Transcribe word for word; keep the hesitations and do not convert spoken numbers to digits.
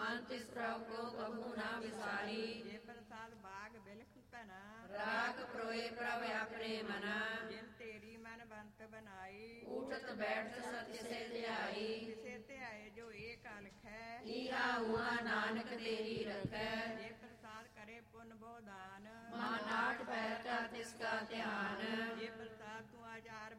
ਮਨ ਤਿਸ ਪ੍ਰਭ ਕੋ ਕਬੂ ਨਾ ਵਿਸਾਰੀ। ਜੇ ਪ੍ਰਸਾਦ ਬਾਗ ਬਿਲਖ ਧਨਾ ਰਾਖ ਪ੍ਰੋਏ ਪ੍ਰਭ ਆਪਣੇ ਮਨਾ। ਜਿਨ ਤੇਰੀ ਮਨ ਬੰਤ ਬਨਾਈ ਉਠਤ ਬੈਠਤ